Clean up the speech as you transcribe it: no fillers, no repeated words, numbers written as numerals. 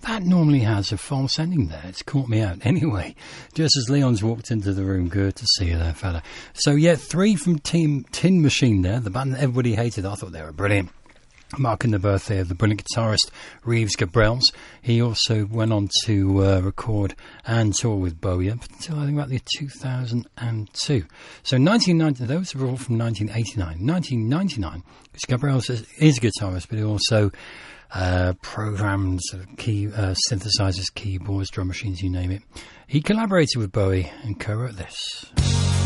that normally has a false ending there. It's caught me out. Anyway, just as Leon's walked into the room, good to see you there, fella. So, yeah, 3 from Team Tin Machine there, the band that everybody hated. I thought they were brilliant. Marking the birthday of the brilliant guitarist Reeves Gabrels. He also went on to record and tour with Bowie up until I think about the 2002. So 1990, those were all from 1989. 1999, because Gabrels is a guitarist, but he also programmed synthesizers, keyboards, drum machines, you name it. He collaborated with Bowie and co-wrote this.